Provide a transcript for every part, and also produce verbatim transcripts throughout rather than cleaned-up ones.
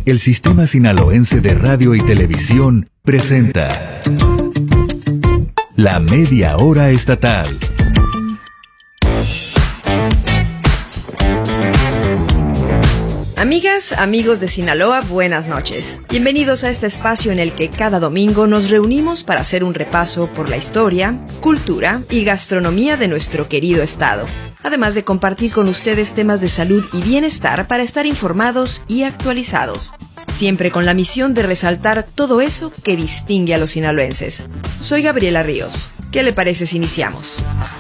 el Sistema Sinaloense de Radio y Televisión presenta La Media Hora Estatal. Amigas, amigos de Sinaloa, buenas noches. Bienvenidos a este espacio en el que cada domingo nos reunimos para hacer un repaso por la historia, cultura y gastronomía de nuestro querido estado. Además de compartir con ustedes temas de salud y bienestar para estar informados y actualizados. Siempre con la misión de resaltar todo eso que distingue a los sinaloenses. Soy Gabriela Ríos. ¿Qué le parece si iniciamos?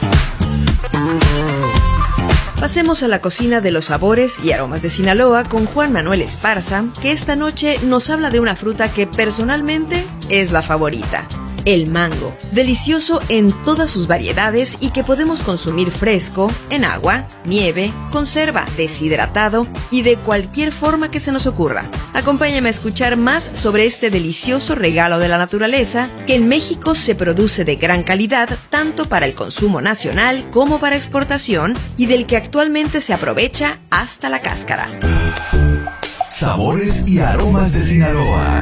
Pasemos a la cocina de los sabores y aromas de Sinaloa con Juan Manuel Esparza, que esta noche nos habla de una fruta que personalmente es la favorita, el mango. Delicioso en todas sus variedades y que podemos consumir fresco, en agua, nieve, conserva, deshidratado y de cualquier forma que se nos ocurra. Acompáñame a escuchar más sobre este delicioso regalo de la naturaleza que en México se produce de gran calidad tanto para el consumo nacional como para exportación y del que actualmente se aprovecha hasta la cáscara. Sabores y aromas de Sinaloa.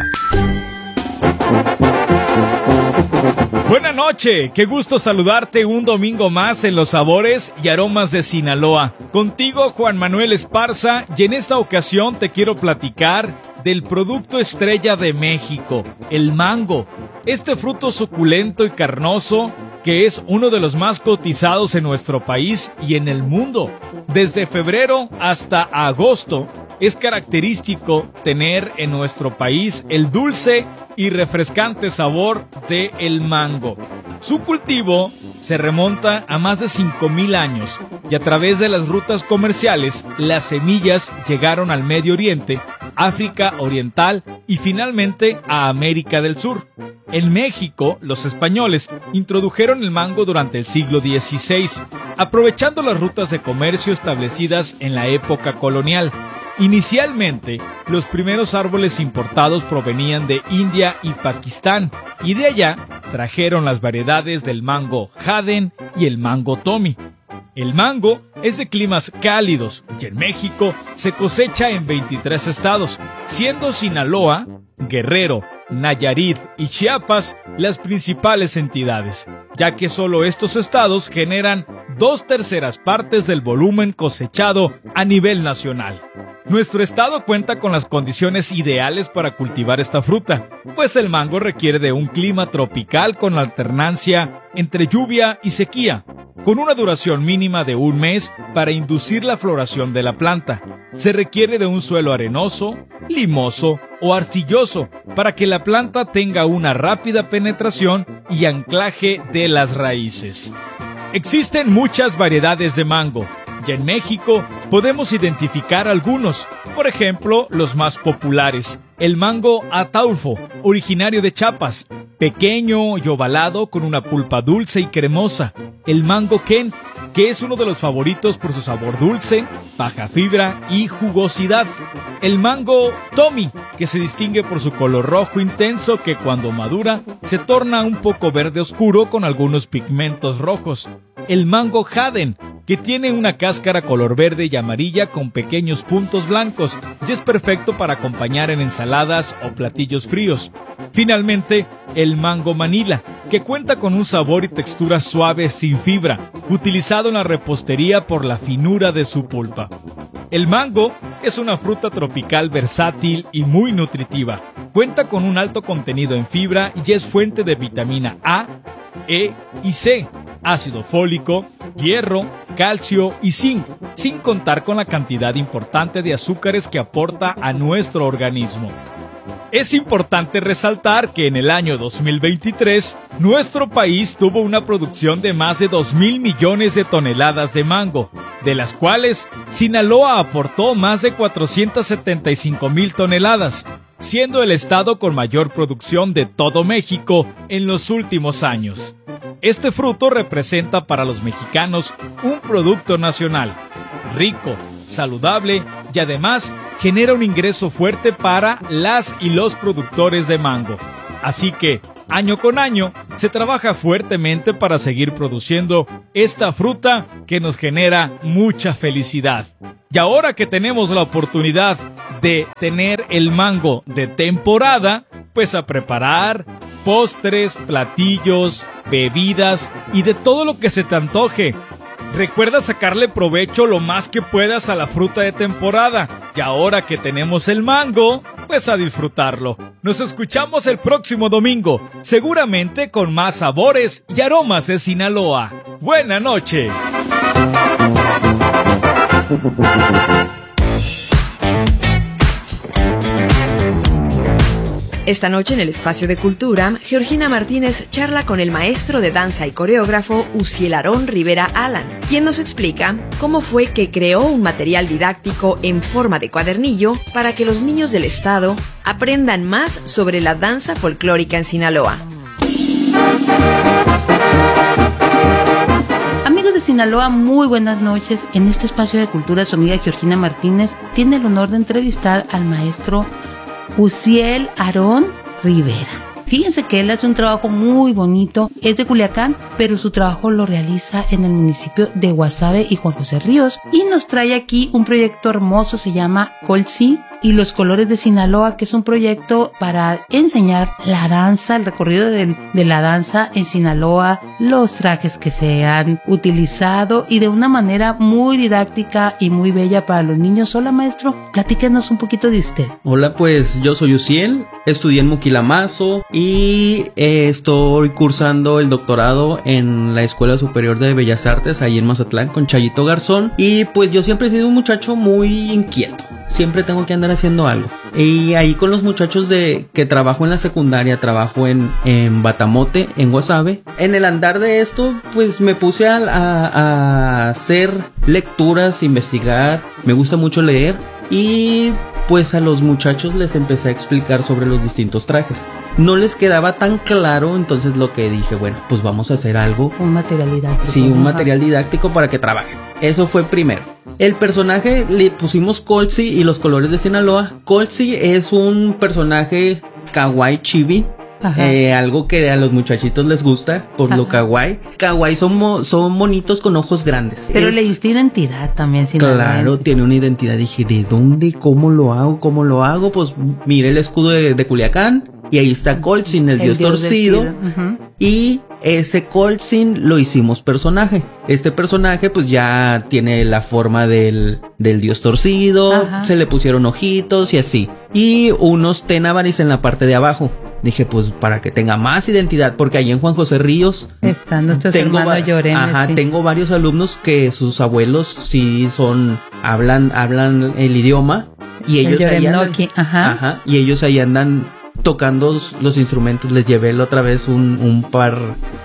Buenas noches, qué gusto saludarte un domingo más en los sabores y aromas de Sinaloa. Contigo Juan Manuel Esparza, y en esta ocasión te quiero platicar del producto estrella de México, el mango. Este fruto suculento y carnoso que es uno de los más cotizados en nuestro país y en el mundo. Desde febrero hasta agosto es característico tener en nuestro país el dulce y refrescante sabor del mango. Su cultivo se remonta a más de cinco mil años y a través de las rutas comerciales las semillas llegaron al Medio Oriente, África Oriental y finalmente a América del Sur. En México, los españoles introdujeron el mango durante el siglo dieciséis, aprovechando las rutas de comercio establecidas en la época colonial. Inicialmente, los primeros árboles importados provenían de India y Pakistán, y de allá trajeron las variedades del mango Haden y el mango Tommy. El mango es de climas cálidos y en México se cosecha en veintitrés estados, siendo Sinaloa, Guerrero, Nayarit y Chiapas las principales entidades, ya que solo estos estados generan dos terceras partes del volumen cosechado a nivel nacional. Nuestro estado cuenta con las condiciones ideales para cultivar esta fruta, pues el mango requiere de un clima tropical con alternancia entre lluvia y sequía, con una duración mínima de un mes para inducir la floración de la planta. Se requiere de un suelo arenoso, limoso o arcilloso para que la planta tenga una rápida penetración y anclaje de las raíces. Existen muchas variedades de mango, y en México podemos identificar algunos, por ejemplo, los más populares. El mango Ataulfo, originario de Chiapas, pequeño y ovalado con una pulpa dulce y cremosa. El mango Ken, que es uno de los favoritos por su sabor dulce, baja fibra y jugosidad. El mango Tommy, que se distingue por su color rojo intenso que cuando madura se torna un poco verde oscuro con algunos pigmentos rojos. El mango Haden, que tiene una cáscara color verde y amarilla con pequeños puntos blancos y es perfecto para acompañar en ensaladas o platillos fríos. Finalmente, el mango Manila, que cuenta con un sabor y textura suave sin fibra, utilizado en la repostería por la finura de su pulpa. El mango es una fruta tropical versátil y muy nutritiva. Cuenta con un alto contenido en fibra y es fuente de vitamina A, E y C, ácido fólico, hierro, calcio y zinc, sin contar con la cantidad importante de azúcares que aporta a nuestro organismo. Es importante resaltar que en el año dos mil veintitrés, nuestro país tuvo una producción de más de dos mil millones de toneladas de mango, de las cuales Sinaloa aportó más de cuatrocientas setenta y cinco mil toneladas, siendo el estado con mayor producción de todo México en los últimos años. Este fruto representa para los mexicanos un producto nacional, rico, saludable y además genera un ingreso fuerte para las y los productores de mango. Así que, año con año, se trabaja fuertemente para seguir produciendo esta fruta que nos genera mucha felicidad. Y ahora que tenemos la oportunidad de tener el mango de temporada, pues a preparar postres, platillos, bebidas y de todo lo que se te antoje. Recuerda sacarle provecho lo más que puedas a la fruta de temporada. Y ahora que tenemos el mango, pues a disfrutarlo. Nos escuchamos el próximo domingo, seguramente con más sabores y aromas de Sinaloa. ¡Buena noche! Esta noche en el Espacio de Cultura, Georgina Martínez charla con el maestro de danza y coreógrafo Uziel Aarón Rivera Alan, quien nos explica cómo fue que creó un material didáctico en forma de cuadernillo para que los niños del estado aprendan más sobre la danza folclórica en Sinaloa. Amigos de Sinaloa, muy buenas noches. En este Espacio de Cultura, su amiga Georgina Martínez tiene el honor de entrevistar al maestro Uziel Aarón Rivera. Fíjense que él hace un trabajo muy bonito, es de Culiacán, pero su trabajo lo realiza en el municipio de Guasave y Juan José Ríos, y nos trae aquí un proyecto hermoso, se llama Colsi y los colores de Sinaloa, que es un proyecto para enseñar la danza, el recorrido de, de la danza en Sinaloa, los trajes que se han utilizado y de una manera muy didáctica y muy bella para los niños. Hola maestro, platíquenos un poquito de usted. Hola, pues yo soy Uziel, estudié en Muquilamazo y eh, estoy cursando el doctorado en la Escuela Superior de Bellas Artes ahí en Mazatlán con Chayito Garzón, y pues yo siempre he sido un muchacho muy inquieto. Siempre tengo que andar haciendo algo. Y ahí con los muchachos de que trabajo en la secundaria, trabajo en, en Batamote, en Guasave. En el andar de esto, pues me puse a, a, a hacer lecturas, investigar. Me gusta mucho leer. Y pues a los muchachos les empecé a explicar sobre los distintos trajes. No les quedaba tan claro, entonces lo que dije, bueno, pues vamos a hacer algo. Un material didáctico. Sí, un material didáctico para que trabajen. Eso fue primero. El personaje le pusimos Colsi y los colores de Sinaloa. Colsi es un personaje kawaii chibi. Eh, algo que a los muchachitos les gusta por Ajá. lo kawaii. Kawaii son, mo- son bonitos con ojos grandes. Pero es... le diste identidad también, Sinaloa. Claro, tiene una identidad. Dije, ¿de dónde? ¿Cómo lo hago? ¿Cómo lo hago? Pues mire el escudo de, de Culiacán. Y ahí está Colsin, el, el dios, dios torcido. Uh-huh. Y ese Colsin lo hicimos personaje. Este personaje pues ya tiene la forma del, del dios torcido. Ajá. Se le pusieron ojitos y así. Y unos tenabaris en la parte de abajo. Dije, pues para que tenga más identidad, porque ahí en Juan José Ríos están nuestros hermanos va- Llorenes. Ajá, sí. Tengo varios alumnos que sus abuelos sí son, hablan, hablan el idioma. Y ellos ahí andan, ajá. Ajá, y ellos ahí andan tocando los instrumentos. Les llevé la otra vez un, un par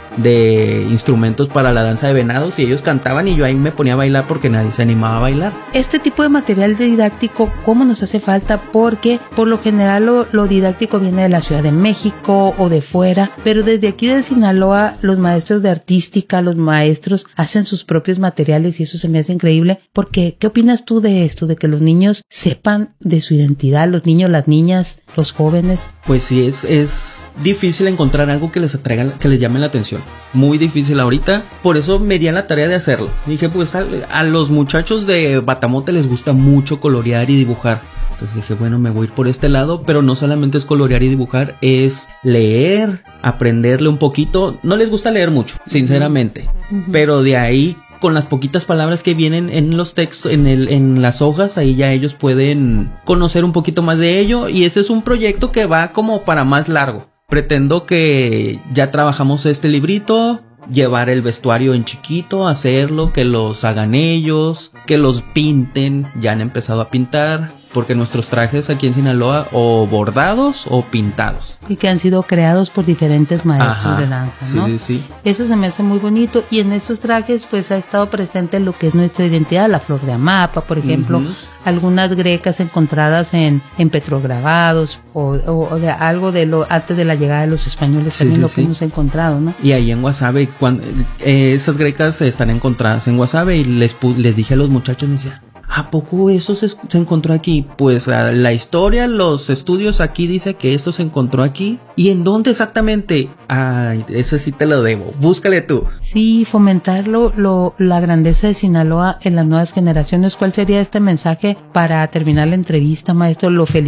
de instrumentos para la danza de venados y ellos cantaban y yo ahí me ponía a bailar porque nadie se animaba a bailar. Este tipo de material didáctico, ¿cómo nos hace falta? Porque por lo general lo, lo didáctico viene de la Ciudad de México o de fuera, pero desde aquí de Sinaloa los maestros de artística, los maestros hacen sus propios materiales y eso se me hace increíble. Porque, ¿qué opinas tú de esto? De que los niños sepan de su identidad, los niños, las niñas, los jóvenes. Pues sí, es, es difícil encontrar algo que les atraiga, que les llame la atención. Muy difícil ahorita, por eso me di a la tarea de hacerlo. Dije, pues a, a los muchachos de Batamote les gusta mucho colorear y dibujar. Entonces dije, bueno, me voy a ir por este lado, pero no solamente es colorear y dibujar, es leer, aprenderle un poquito. No les gusta leer mucho, sinceramente, uh-huh. pero de ahí, con las poquitas palabras que vienen en los textos, en el, en las hojas, ahí ya ellos pueden conocer un poquito más de ello. Y ese es un proyecto que va como para más largo. Pretendo que ya trabajamos este librito, llevar el vestuario en chiquito, hacerlo, que los hagan ellos, que los pinten. Ya han empezado a pintar, porque nuestros trajes aquí en Sinaloa o bordados o pintados. Y que han sido creados por diferentes maestros Ajá, de danza, ¿no? Sí, sí, sí. Eso se me hace muy bonito. Y en estos trajes pues ha estado presente lo que es nuestra identidad, la flor de Amapa, por ejemplo, uh-huh. algunas grecas encontradas en, en petrograbados o, o, o de algo de lo antes de la llegada de los españoles, sí, también sí, lo sí. que hemos encontrado, ¿no? Y ahí en Guasave, cuando, eh, esas grecas están encontradas en Guasave y les, les dije a los muchachos, les decía, ¿a poco eso se, se encontró aquí? Pues a la historia, los estudios aquí dice que esto se encontró aquí. ¿Y en dónde exactamente? Ay, eso sí te lo debo. Búscale tú. Sí, fomentar lo, lo, la grandeza de Sinaloa en las nuevas generaciones. ¿Cuál sería este mensaje para terminar la entrevista, maestro? Lo felicito